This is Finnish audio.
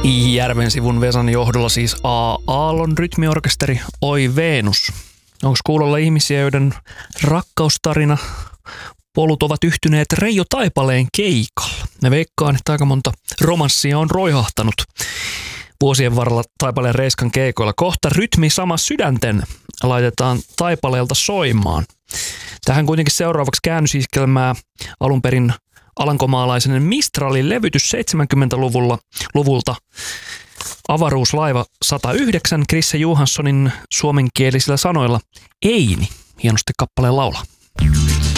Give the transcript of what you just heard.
Järvensivun Vesan johdolla siis A. Aallon rytmiorkesteri Oi Venus. Onko kuulolla ihmisiä, joiden rakkaustarina polut ovat yhtyneet Reijo Taipaleen keikalla? Ne veikkaan, että aika monta romanssia on roihahtanut vuosien varrella Taipaleen Reiskan keikoilla. Kohta rytmi sama sydänten laitetaan Taipaleelta soimaan. Tähän kuitenkin seuraavaksi käännösiskelmää alun perin alankomaalaisen Mistralin levytys 70-luvulta. Avaruuslaiva 109 Chrisse Johanssonin suomenkielisillä sanoilla Eini hienosti kappaleen laulaa.